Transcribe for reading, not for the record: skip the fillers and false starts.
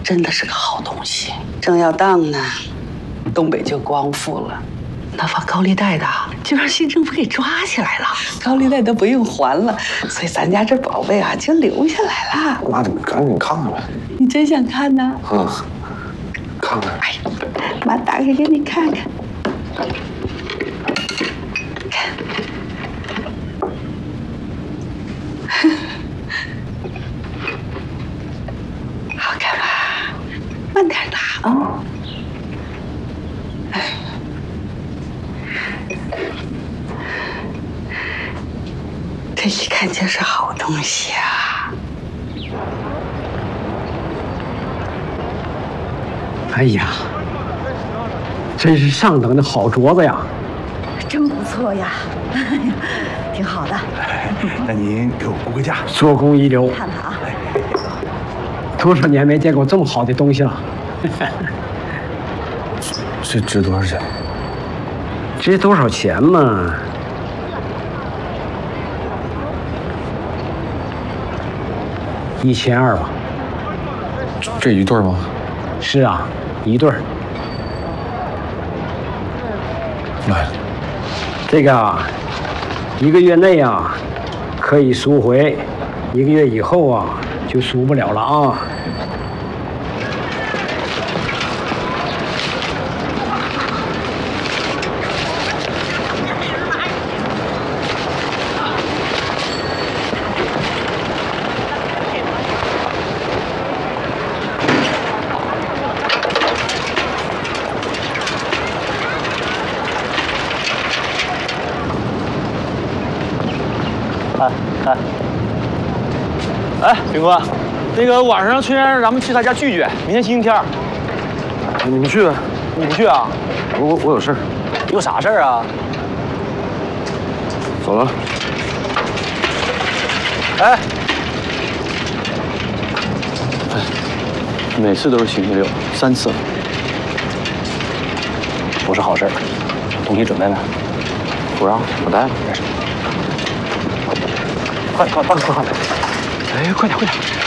真的是个好东西。正要当呢，东北就光复了，那放高利贷的就让县政府给抓起来了，高利贷都不用还了，所以咱家这宝贝啊就留下来了。 妈，你赶紧看看呗。 你真想看呢？ 嗯，看看。 哎，妈打开给你看看。看，好看吧？慢点拿啊。这一看就是好东西啊！ 哎呀，真是上等的好镯子呀！ 真不错呀，挺好的。 那您给我估个价。 做工一流， 看看啊， 多少年没见过这么好的东西了。 这值多少钱？ 值多少钱嘛？1200吧。 这一对吗？ 是啊，一对儿。 来， 这个啊，1个月内啊可以赎回，1个月以后啊就赎不了了啊。 哎，兵哥，那个晚上崔先生让咱们去他家聚聚，明天星期天。 你们去？ 你不去啊？ 我有事儿。 有啥事儿啊？ 走了。 哎，每次都是星期六，3次了，不是好事儿。东西准备了？ 不让，我带了。 快，快，快！哎，快点，快点！